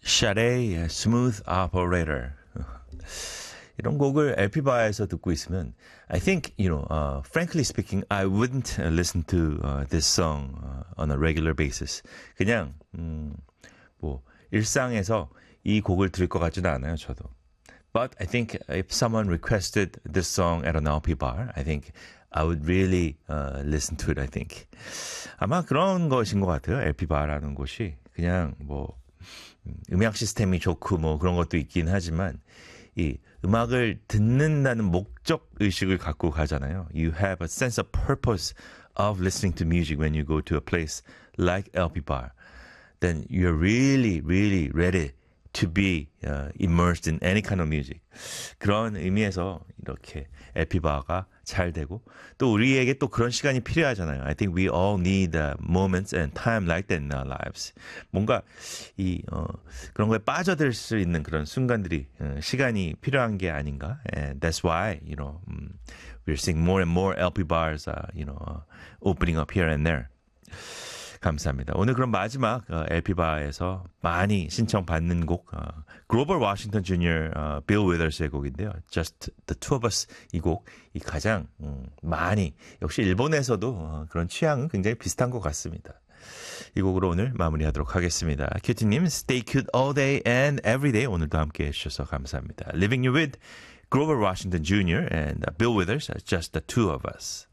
Sade, Smooth Operator. 이런 곡을 LP바에서 듣고 있으면 I think, frankly speaking, I wouldn't listen to this song on a regular basis. 그냥 일상에서 이 곡을 들을 것 같지는 않아요, 저도. But I think if someone requested this song at an LP bar, I think I would really listen to it, I think. 아마 그런 것인 것 같아요, LP 바라는 곳이. 그냥 음향 시스템이 좋고 그런 것도 있긴 하지만 이 음악을 듣는다는 목적 의식을 갖고 가잖아요. You have a sense of purpose of listening to music when you go to a place like LP bar. Then you're really, really ready to be immersed in any kind of music. 그런 의미에서 이렇게 LP 바가 잘 되고 또 우리에게 또 그런 시간이 필요하잖아요. I think we all need moments and time like that in our lives. 뭔가 그런 거에 빠져들 수 있는 그런 순간들이 시간이 필요한 게 아닌가. And that's why we're seeing more and more LP bars opening up here and there. 감사합니다. 오늘 그럼 마지막 LP바에서 많이 신청받는 곡 글로벌 워싱턴 주니어 빌 위더스의 곡인데요. Just the Two of Us 이 곡이 가장 많이 역시 일본에서도 그런 취향은 굉장히 비슷한 것 같습니다. 이 곡으로 오늘 마무리하도록 하겠습니다. 큐티님 Stay cute all day and every day 오늘도 함께 해주셔서 감사합니다. Living You with Grover Washington Jr. and Bill Withers, Just the Two of Us.